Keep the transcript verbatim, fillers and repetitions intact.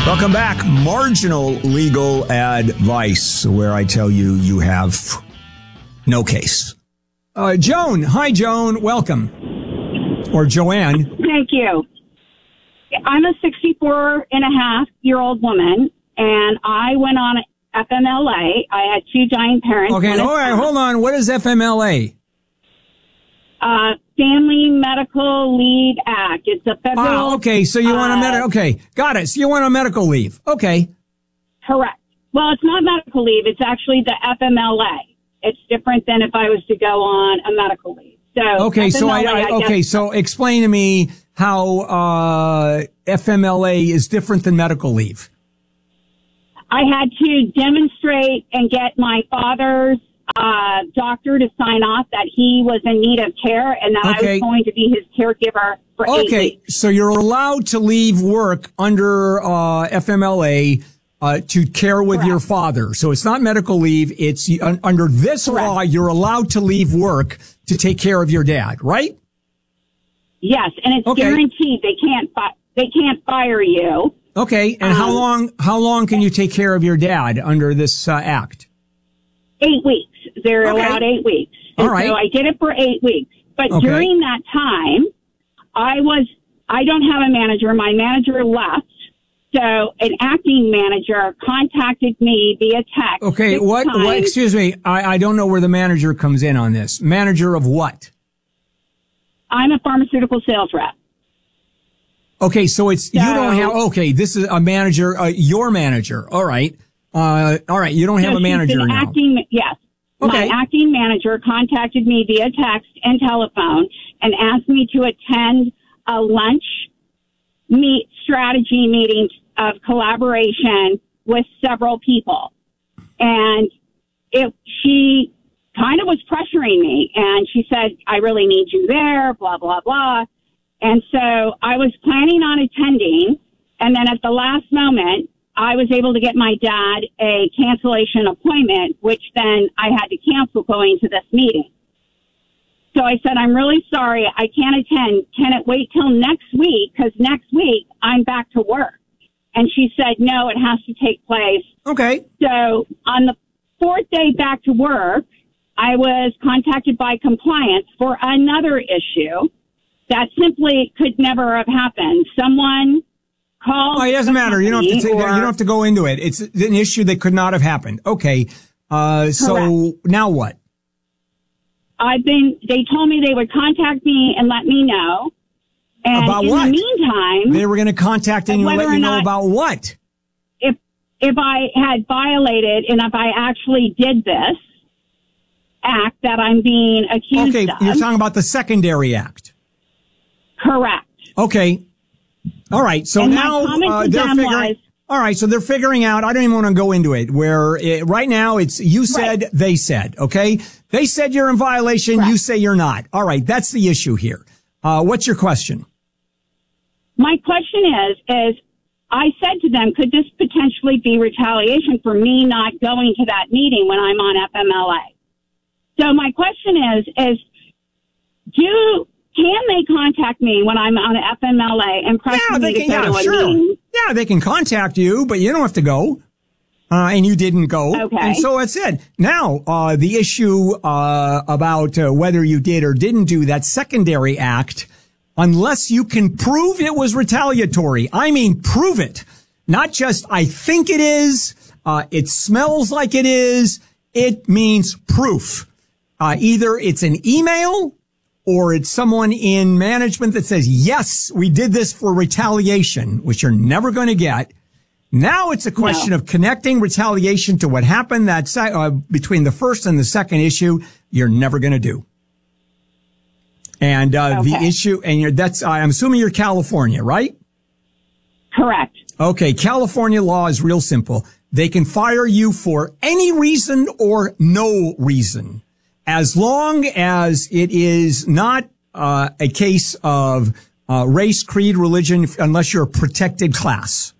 Welcome back. Marginal legal advice, where I tell you you have no case. Uh, Joan. Hi, Joan. Welcome. Or Joanne. Thank you. I'm a sixty-four and a half year old woman, and I went on F M L A. I had two dying parents. Okay, all right, hold on. What is F M L A? Uh, Family Medical Leave Act. It's a federal. Ah, okay, so you uh, want a medical. Okay, got it. So you want a medical leave. Okay. Correct. Well, it's not medical leave. It's actually the F M L A. It's different than if I was to go on a medical leave. So okay, F M L A, so I, I okay, guess, so explain to me how uh F M L A is different than medical leave. I had to demonstrate and get my father's uh doctor to sign off that he was in need of care and that okay. I was going to be his caregiver for okay. eight weeks. Okay, so you're allowed to leave work under uh F M L A uh to care with Correct. your father. So it's not medical leave. It's uh, under this Correct. law, you're allowed to leave work to take care of your dad, right? Yes, and it's okay. guaranteed. They can't fi- they can't fire you. Okay, and um, how long how long can you take care of your dad under this uh, act? Eight weeks. They're okay. allowed eight weeks. And all right. So I did it for eight weeks. But okay. during that time, I was I don't have a manager. My manager left. So an acting manager contacted me via text. Okay, what, what, excuse me, I, I don't know where the manager comes in on this. Manager of what? I'm a pharmaceutical sales rep. Okay, so it's, so, you don't have, okay, this is a manager, uh, your manager. All right. Uh, all right, you don't have so a manager she's an now. Acting, yes. Okay. My acting manager contacted me via text and telephone and asked me to attend a lunch meet strategy meeting of collaboration with several people. And it, she kind of was pressuring me and she said, I really need you there, blah, blah, blah. And so I was planning on attending. And then at the last moment, I was able to get my dad a cancellation appointment, which then I had to cancel going to this meeting. So I said, I'm really sorry. I can't attend. Can it wait till next week? Because next week I'm back to work. And she said, no, it has to take place. Okay. So on the fourth day back to work, I was contacted by compliance for another issue that simply could never have happened. Someone called. Oh, it doesn't matter. You don't have to. T- or, you don't have to go into it. It's an issue that could not have happened. Okay. Uh, so correct. Now what? I've been. They told me they would contact me and let me know. And about in what? the meantime, they were going to contact and let you know not, about what? If if I had violated and if I actually did this act that I'm being accused okay, of. Okay, you're talking about the secondary act. Correct. Okay. All right. So and now uh, they're figuring. Was, all right. So they're figuring out. I don't even want to go into it. Where it, right now it's you said, right. they said. Okay. They said you're in violation. Correct. You say you're not. All right. That's the issue here. Uh, what's your question? My question is, is I said to them, could this potentially be retaliation for me not going to that meeting when I'm on F M L A? So my question is, is do, can they contact me when I'm on F M L A and pressure yeah, me can, to go yeah, to a sure. meeting? Yeah, they can contact you, but you don't have to go. Uh, and you didn't go. Okay. And so that's it. Now, uh, the issue, uh, about uh, whether you did or didn't do that secondary act, unless you can prove it was retaliatory. I mean, prove it. Not just, I think it is, uh, it smells like it is. It means proof. Uh, either it's an email or it's someone in management that says, yes, we did this for retaliation, which you're never going to get. Now it's a question no. of connecting retaliation to what happened that uh, between the first and the second issue. You're never going to do. And uh, okay. the issue, and you're, that's, uh, I'm assuming you're California, right? Correct. Okay. California law is real simple. They can fire you for any reason or no reason, as long as it is not uh, a case of uh, race, creed, religion, unless you're a protected class.